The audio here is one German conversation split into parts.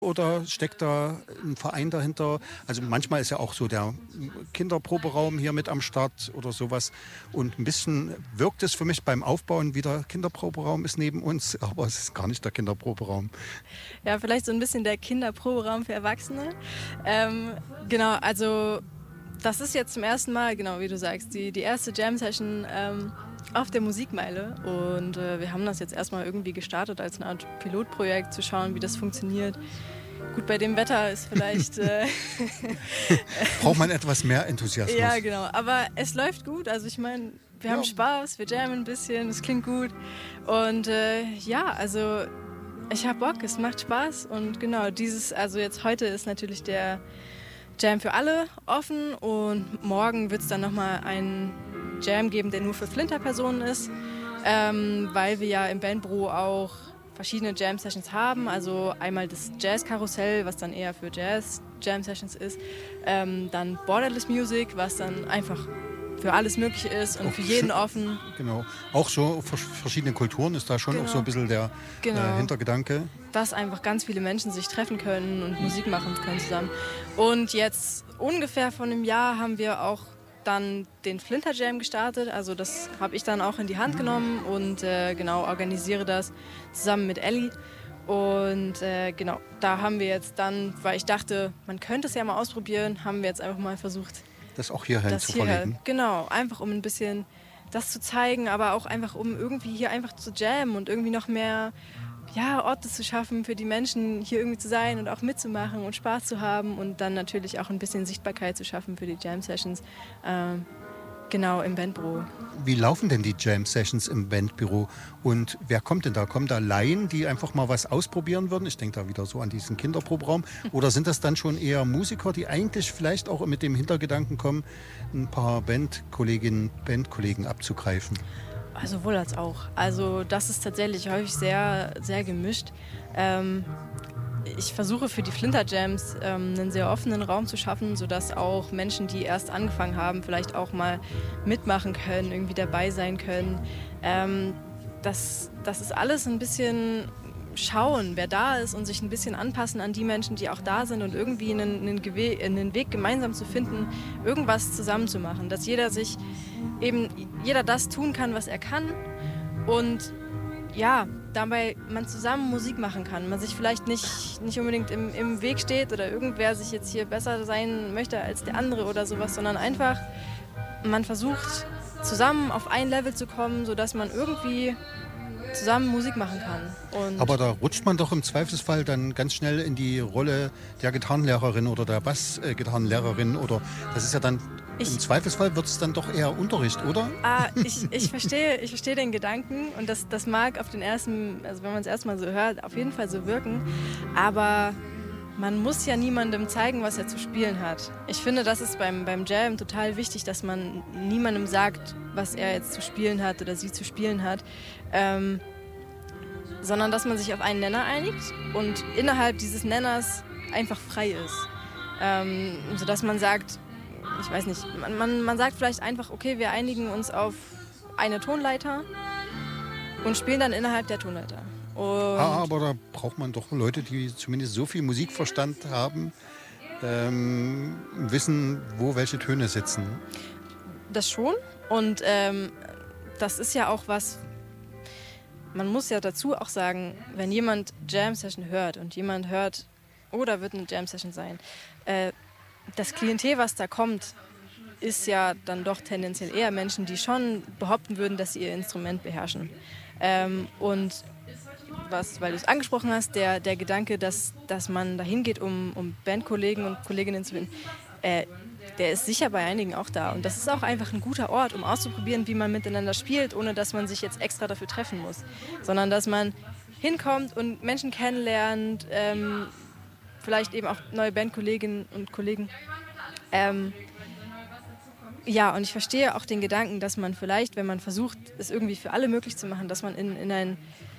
oder steckt da ein Verein dahinter? Also manchmal ist ja auch so der Kinderproberaum hier mit am Start oder sowas. Und ein bisschen wirkt es für mich beim Aufbauen wie der Kinderproberaum ist neben uns, aber es ist gar nicht der Kinderproberaum. Ja, vielleicht so ein bisschen der Kinderproberaum für Erwachsene. Genau, also das ist jetzt zum ersten Mal, genau wie du sagst, die erste Jam-Session auf der Musikmeile. Und wir haben das jetzt erstmal irgendwie gestartet als eine Art Pilotprojekt, zu schauen, wie das funktioniert. Gut, bei dem Wetter ist vielleicht... Braucht man etwas mehr Enthusiasmus? Ja, genau. Aber es läuft gut. Also ich meine, wir haben Spaß, wir jammen ein bisschen, es klingt gut. Und ja, also ich habe Bock, es macht Spaß. Und genau, also jetzt heute ist natürlich der Jam für alle offen. Und morgen wird es dann nochmal einen Jam geben, der nur für Flinter-Personen ist. Weil wir ja im Bandbüro auch verschiedene Jam-Sessions haben. Also einmal das Jazz-Karussell, was dann eher für Jazz-Jam-Sessions ist. Dann Borderless Music, was dann einfach für alles Mögliche ist und für jeden offen. Genau. Auch so verschiedene Kulturen ist da schon auch so ein bisschen der Hintergedanke. Dass einfach ganz viele Menschen sich treffen können und Musik machen können zusammen. Und jetzt ungefähr vor einem Jahr haben wir auch dann den Flinter Jam gestartet. Also das habe ich dann auch in die Hand genommen und genau organisiere das zusammen mit Ellie. Und genau, da haben wir jetzt dann, weil ich dachte, man könnte es ja mal ausprobieren, haben wir jetzt einfach mal versucht, das auch hierhin zu verlegen. Genau, einfach um ein bisschen das zu zeigen, aber auch einfach um irgendwie hier einfach zu jammen und irgendwie noch mehr Orte zu schaffen für die Menschen, hier irgendwie zu sein und auch mitzumachen und Spaß zu haben und dann natürlich auch ein bisschen Sichtbarkeit zu schaffen für die Jam-Sessions. Genau, im Bandbüro. Wie laufen denn die Jam-Sessions im Bandbüro und wer kommt denn da? Kommen da Laien, die einfach mal was ausprobieren würden? Ich denke da wieder so an diesen Kinderproberaum. Oder sind das dann schon eher Musiker, die eigentlich vielleicht auch mit dem Hintergedanken kommen, ein paar Bandkollegen abzugreifen? Also sowohl als auch. Also das ist tatsächlich häufig sehr, sehr gemischt. Ich versuche für die Flinter Jams einen sehr offenen Raum zu schaffen, sodass auch Menschen, die erst angefangen haben, vielleicht auch mal mitmachen können, irgendwie dabei sein können. Das ist alles ein bisschen schauen, wer da ist und sich ein bisschen anpassen an die Menschen, die auch da sind und irgendwie einen Weg gemeinsam zu finden, irgendwas zusammen zu machen. Dass jeder das tun kann, was er kann und ja, dabei man zusammen Musik machen kann. Man sich vielleicht nicht unbedingt im Weg steht oder irgendwer sich jetzt hier besser sein möchte als der andere oder sowas, sondern einfach man versucht zusammen auf ein Level zu kommen, sodass man irgendwie zusammen Musik machen kann. Aber da rutscht man doch im Zweifelsfall dann ganz schnell in die Rolle der Gitarrenlehrerin oder der Bassgitarrenlehrerin oder das ist ja dann im Zweifelsfall wird es dann doch eher Unterricht, oder? Ich verstehe den Gedanken und das mag auf den ersten, also wenn man es erstmal so hört, auf jeden Fall so wirken, aber man muss ja niemandem zeigen, was er zu spielen hat. Ich finde, das ist beim Jam total wichtig, dass man niemandem sagt, was er jetzt zu spielen hat oder sie zu spielen hat, sondern dass man sich auf einen Nenner einigt und innerhalb dieses Nenners einfach frei ist. Sodass man sagt, ich weiß nicht, man sagt vielleicht einfach, okay, wir einigen uns auf eine Tonleiter und spielen dann innerhalb der Tonleiter. Aber da braucht man doch Leute, die zumindest so viel Musikverstand haben, wissen, wo welche Töne sitzen. Das schon und das ist ja auch was, man muss ja dazu auch sagen, wenn jemand Jam-Session hört und jemand hört, da wird eine Jam-Session sein, das Klientel, was da kommt, ist ja dann doch tendenziell eher Menschen, die schon behaupten würden, dass sie ihr Instrument beherrschen. Und weil du es angesprochen hast, der Gedanke, dass man dahin geht, um Bandkollegen und Kolleginnen zu finden, der ist sicher bei einigen auch da. Und das ist auch einfach ein guter Ort, um auszuprobieren, wie man miteinander spielt, ohne dass man sich jetzt extra dafür treffen muss. Sondern dass man hinkommt und Menschen kennenlernt, vielleicht eben auch neue Bandkolleginnen und Kollegen. Ja, und ich verstehe auch den Gedanken, dass man vielleicht, wenn man versucht, es irgendwie für alle möglich zu machen, dass man in eine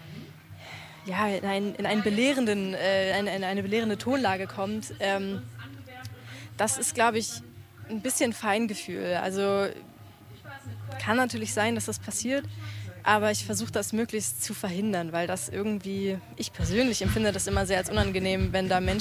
belehrende Tonlage kommt. Das ist, glaube ich, ein bisschen Feingefühl. Also kann natürlich sein, dass das passiert. Aber ich versuche das möglichst zu verhindern, weil das irgendwie, ich persönlich empfinde das immer sehr als unangenehm, wenn da Menschen